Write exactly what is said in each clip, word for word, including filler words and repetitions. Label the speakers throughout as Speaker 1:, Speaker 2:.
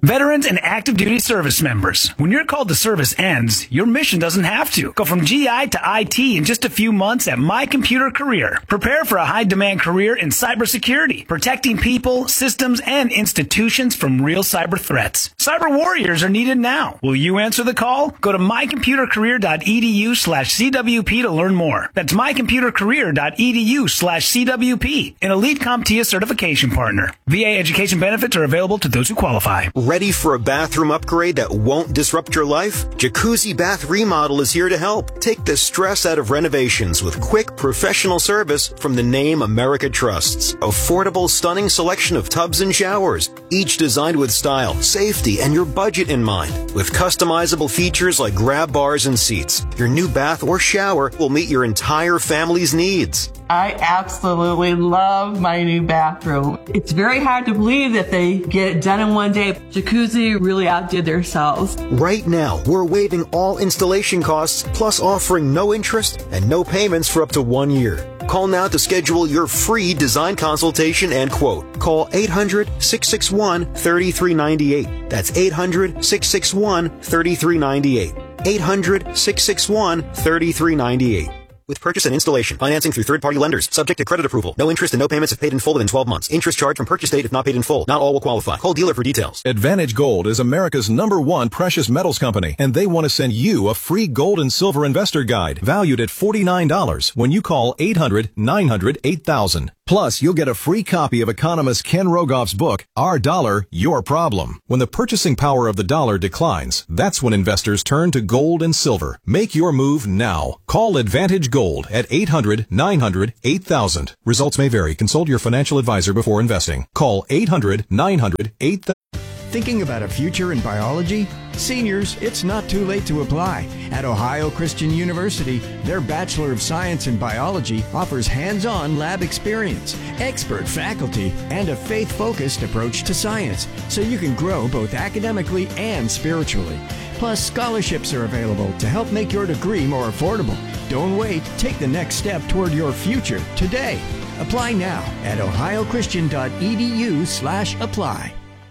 Speaker 1: Veterans and active duty service members, when your call to service ends, your mission doesn't have to. Go from G I to I T in just a few months at My Computer Career. Prepare for a high-demand career in cybersecurity, protecting people, systems, and institutions from real cyber threats. Cyber warriors are needed now. Will you answer the call? Go to mycomputercareer.edu slash CWP to learn more. That's mycomputercareer.edu slash CWP, an Elite CompTIA certification partner. V A education benefits are available to those who qualify.
Speaker 2: Ready for a bathroom upgrade that won't disrupt your life? Jacuzzi Bath Remodel is here to help. Take the stress out of renovations with quick, professional service from the name America trusts. Affordable, stunning selection of tubs and showers, each designed with style, safety, and your budget in mind. With customizable features like grab bars and seats, your new bath or shower will meet your entire family's needs.
Speaker 3: I absolutely love my new bathroom. It's very hard to believe that they get it done in one day. Jacuzzi really outdid themselves.
Speaker 2: Right now, we're waiving all installation costs, plus offering no interest and no payments for up to one year. Call now to schedule your free design consultation and quote. Call eight hundred, six six one, three three nine eight. That's eight hundred, six six one, three three nine eight. eight hundred, six six one, three three nine eight. With purchase and installation, financing through third-party lenders, subject to credit approval. No interest and no payments if paid in full within twelve months. Interest charged from purchase date if not paid in full. Not all will qualify. Call dealer for details.
Speaker 4: Advantage Gold is America's number one precious metals company, and they want to send you a free gold and silver investor guide valued at forty-nine dollars when you call eight hundred, nine hundred, eight thousand. Plus, you'll get a free copy of economist Ken Rogoff's book, Our Dollar, Your Problem. When the purchasing power of the dollar declines, that's when investors turn to gold and silver. Make your move now. Call Advantage Gold at eight hundred, nine hundred, eight thousand. Results may vary. Consult your financial advisor before investing. Call eight hundred, nine hundred, eight thousand.
Speaker 5: Thinking about a future in biology? Seniors, it's not too late to apply. At Ohio Christian University, their Bachelor of Science in Biology offers hands-on lab experience, expert faculty, and a faith-focused approach to science, so you can grow both academically and spiritually. Plus, scholarships are available to help make your degree more affordable. Don't wait. Take the next step toward your future today. Apply now at ohiochristian.edu slash apply.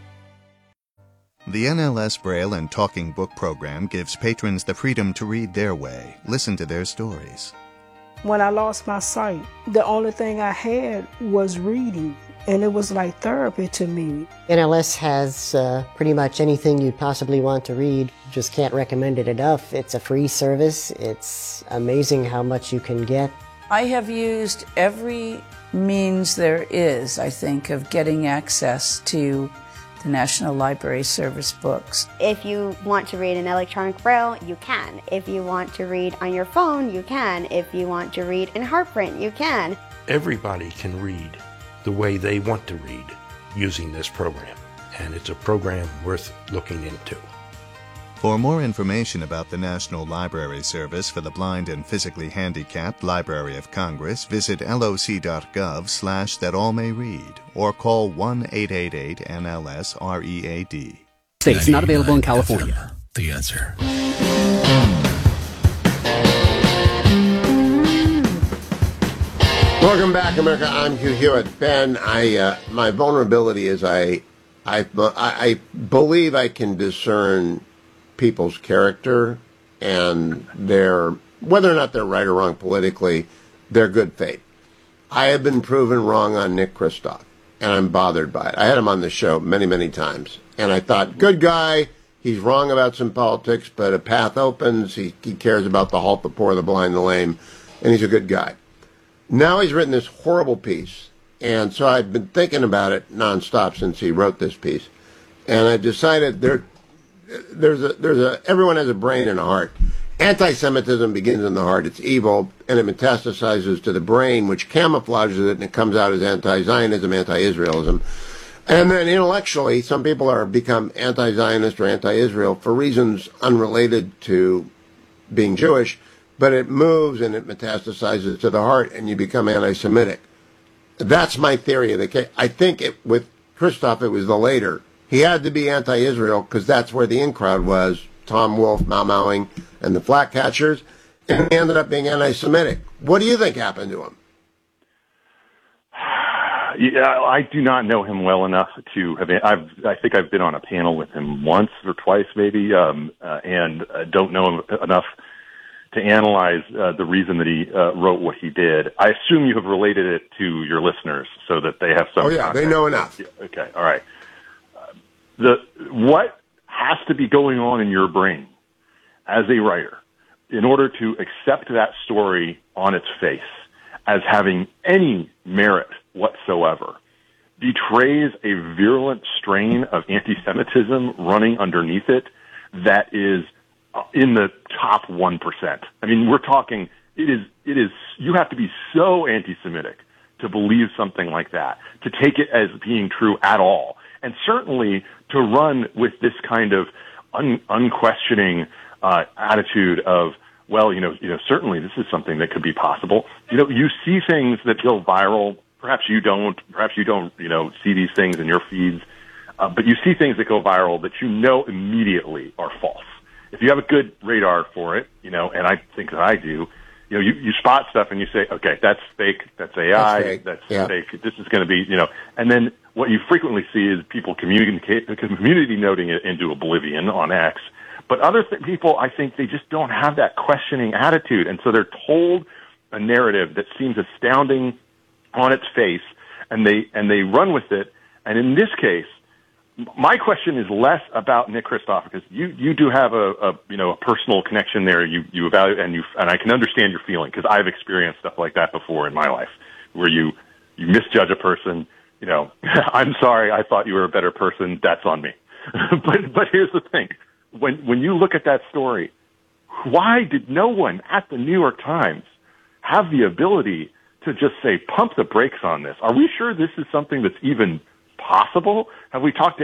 Speaker 6: The N L S Braille and Talking Book program gives patrons the freedom to read their way, listen to their stories.
Speaker 7: When I lost my sight, the only thing I had was reading, and it was like therapy to me.
Speaker 8: N L S has uh, pretty much anything you'd possibly want to read. Just can't recommend it enough. It's a free service. It's amazing how much you can get.
Speaker 9: I have used every means there is, I think, of getting access to the National Library Service books.
Speaker 10: If you want to read in electronic braille, you can. If you want to read on your phone, you can. If you want to read in Heartprint, you can.
Speaker 11: Everybody can read the way they want to read using this program, and it's a program worth looking into.
Speaker 6: For more information about the National Library Service for the Blind and Physically Handicapped Library of Congress, visit loc.gov slash that all may read or call one eight eight eight N L S R E A D.
Speaker 12: States not available in California.
Speaker 13: The answer.
Speaker 14: Welcome back, America. I'm Hugh Hewitt. Ben, I uh, my vulnerability is I, I I believe I can discern people's character and their, whether or not they're right or wrong politically, their good faith. I have been proven wrong on Nick Kristof, and I'm bothered by it. I had him on the show many, many times, and I thought, good guy, he's wrong about some politics, but a path opens, he, he cares about the halt, the poor, the blind, the lame, and he's a good guy. Now he's written this horrible piece, and so I've been thinking about it nonstop since he wrote this piece, and I decided there There's a, there's a, everyone has a brain and a heart. Anti-Semitism begins in the heart. It's evil, and it metastasizes to the brain, which camouflages it, and it comes out as anti-Zionism, anti-Israelism. And then intellectually, some people are become anti-Zionist or anti-Israel for reasons unrelated to being Jewish, but it moves and it metastasizes to the heart, and you become anti-Semitic. That's my theory of the case. I think it, with Kristof, it was the later. He had to be anti-Israel because that's where the in crowd was, Tom Wolfe, Mau Mauing, and the flat catchers, and he ended up being anti-Semitic. What do you think happened to him?
Speaker 13: Yeah, I do not know him well enough to have. I've, I think I've been on a panel with him once or twice, maybe, um, uh, and uh, don't know him enough to analyze uh, the reason that he uh, wrote what he did. I assume you have related it to your listeners so that they have some.
Speaker 14: Oh yeah,
Speaker 13: context.
Speaker 14: they know enough.
Speaker 13: Okay, all right. Uh, the what has to be going on in your brain as a writer in order to accept that story on its face as having any merit whatsoever betrays a virulent strain of anti-Semitism running underneath it that is in the top one percent. I mean, we're talking, it is, it is, you have to be so anti-Semitic to believe something like that, to take it as being true at all. And certainly to run with this kind of un, unquestioning uh, attitude of, well, you know, you know, certainly this is something that could be possible. You know, you see things that go viral. Perhaps you don't. Perhaps you don't, you know, see these things in your feeds. Uh, but you see things that go viral that you know immediately are false. If you have a good radar for it, you know, and I think that I do, you know, you, you spot stuff and you say, okay, that's fake. That's A I.
Speaker 14: That's fake.
Speaker 13: That's
Speaker 14: Yeah.
Speaker 13: fake. This is going to be, you know, and then what you frequently see is people communicate, community noting it into oblivion on X. But other th- people, I think they just don't have that questioning attitude. And so they're told a narrative that seems astounding on its face, and they, and they run with it. And in this case, my question is less about Nick Kristof, because you, you do have a, a, you know, a personal connection there. You, you evaluate, and you, and I can understand your feeling, because I've experienced stuff like that before in my life, where you, you misjudge a person. You know, I'm sorry, I thought you were a better person. That's on me. but, but here's the thing. When when you look at that story, why did no one at the New York Times have the ability to just say, pump the brakes on this? Are we sure this is something that's even possible? Have we talked to